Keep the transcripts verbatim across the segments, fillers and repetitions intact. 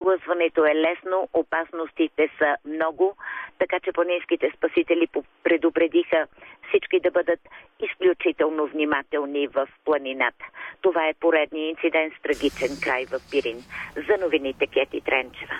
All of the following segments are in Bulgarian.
Излъзването е лесно, опасностите са много, така че планинските спасители предупредиха всички да бъдат изключително внимателни в планината. Това е поредният инцидент с трагичен край в Пирин. За новините Кети Тренчева.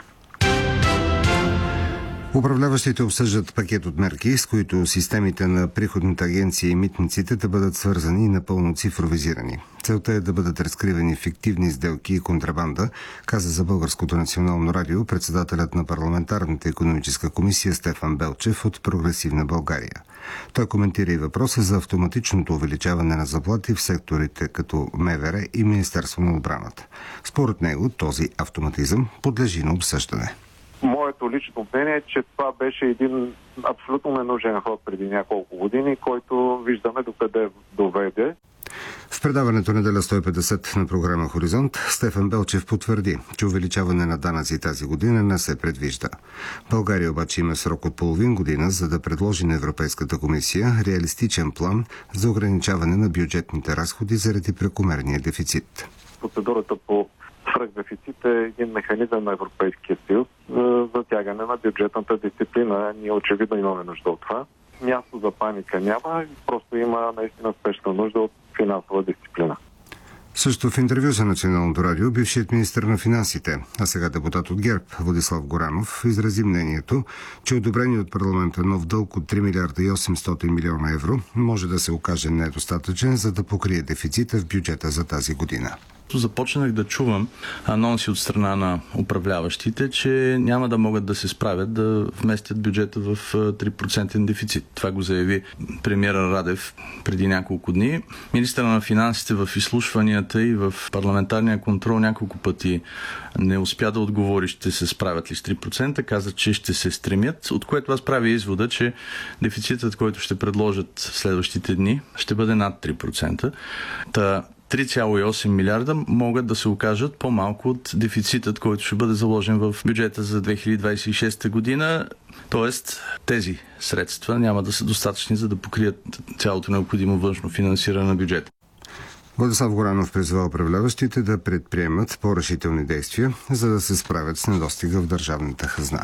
Управляващите обсъждат пакет от мерки, с които системите на приходната агенция и митниците да бъдат свързани и напълно цифровизирани. Целта е да бъдат разкривани фиктивни сделки и контрабанда, каза за Българското национално радио председателят на парламентарната икономическа комисия Стефан Белчев от Прогресивна България. Той коментира и въпроса за автоматичното увеличаване на заплати в секторите като МВР и Министерство на отбраната. Според него този автоматизъм подлежи на обсъждане. Моето лично мнение е, че това беше един абсолютно ненужен ход преди няколко години, който виждаме докъде доведе. В предаването неделя сто и петдесет на програма Хоризонт Стефан Белчев потвърди, че увеличаване на данъци тази година не се предвижда. България обаче има срок от половин година, за да предложи на Европейската комисия реалистичен план за ограничаване на бюджетните разходи заради прекомерния дефицит. Процедурата по свръхдефицит е един механизъм на Европейския съюз за затягане на бюджетната дисциплина. Ние очевидно имаме нужда от това. Място за паника няма, просто има наистина спешна нужда от финансова дисциплина. Също в интервю за Националното радио бившият министър на финансите, а сега депутат от ГЕРБ Владислав Горанов, изрази мнението, че одобрение от парламента нов дълг от три милиарда и осемстотин милиона евро може да се окаже недостатъчен, за да покрие дефицита в бюджета за тази година. Започнах да чувам анонси от страна на управляващите, че няма да могат да се справят да вместят бюджета в три процента дефицит. Това го заяви премиера Радев преди няколко дни. Министъра на финансите в изслушванията и в парламентарния контрол няколко пъти не успя да отговори ще се справят ли с три процента. Каза, че ще се стремят, от което аз правя извода, че дефицитът, който ще предложат следващите дни, ще бъде над три процента. Та три цяло и осем милиарда могат да се окажат по-малко от дефицитът, който ще бъде заложен в бюджета за две хиляди двадесет и шеста година. Тоест, тези средства няма да са достатъчни, за да покрият цялото необходимо външно финансиране на бюджета. Владислав Горанов призвал управляващите да предприемат по-решителни действия, за да се справят с недостига в държавната хазна.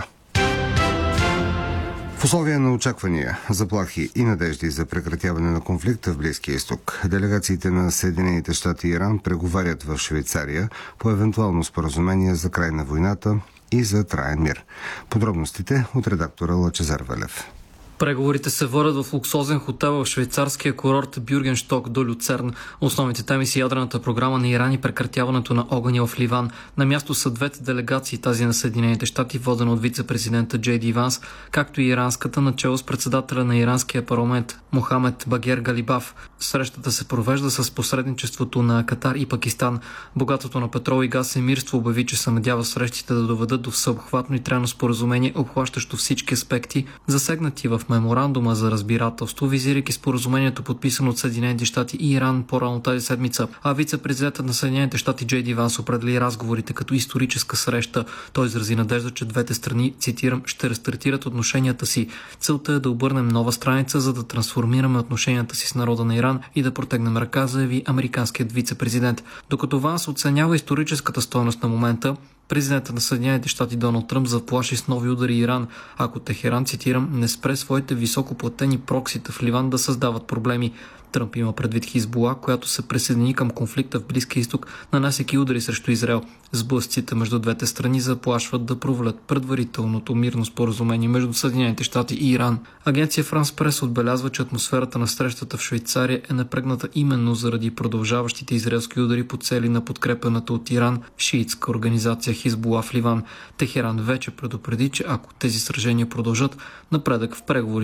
В условия на очаквания, заплахи и надежди за прекратяване на конфликта в Близкия изток, делегациите на Съединените щати и Иран преговарят в Швейцария по евентуално споразумение за край на войната и за траен мир. Подробностите от редактора Лъчезар Велев. Преговорите се водят в луксозен хотел в швейцарския курорт Бюргеншток до Люцерн. Основните теми са ядрената програма на Иран и прекратяването на огъня в Ливан. На място са двете делегации, тази на Съединените щати, водена от вице-президента Джей Ди Ванс, както и иранската, начело с председателя на иранския парламент Мохамед Багер Галибаф. Срещата се провежда с посредничеството на Катар и Пакистан. Богатото на петрол и газ емирство обяви, че се надява срещите да доведат до всеобхватно и трайно споразумение, обхващащо всички аспекти, засегнати в меморандума за разбирателство, визирайки споразумението, подписано от Съединените щати и Иран по-рано тази седмица. А вице-президентът на Съединените щати Джей Ди Ванс определи разговорите като историческа среща. Той изрази надежда, че двете страни, цитирам, ще рестартират отношенията си. Целта е да обърнем нова страница, за да трансформираме отношенията си с народа на Иран и да протегнем ръка, заяви американският вице-президент. Докато Ванс оценява историческата стойност на момента, президентът на Съединените щати Доналд Тръмп заплаши с нови удари Иран, ако Техеран, цитирам, не спре своите високоплатени проксита в Ливан да създават проблеми. Тръмп има предвид Хизбула, която се присъедини към конфликта в Близкия изток, нанасяйки удари срещу Израел. Сблъсъците между двете страни заплашват да провалят предварителното мирно споразумение между Съединените щати и Иран. Агенция Франс Прес отбелязва, че атмосферата на срещата в Швейцария е напрегната именно заради продължаващите израелски удари по цели на подкрепената от Иран шиитска организация Хизбула в Ливан. Техеран вече предупреди, че ако тези сражения продължат, напредък в преговори